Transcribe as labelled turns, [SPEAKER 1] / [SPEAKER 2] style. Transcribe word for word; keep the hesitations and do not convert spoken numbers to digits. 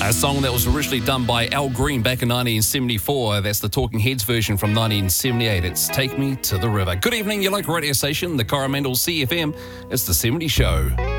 [SPEAKER 1] A song that was originally done by Al Green back in nineteen seventy-four. That's the Talking Heads version from nineteen seventy-eight. It's Take Me to the River. Good evening, your local radio station, the Coromandel C F M. It's the seventies Show.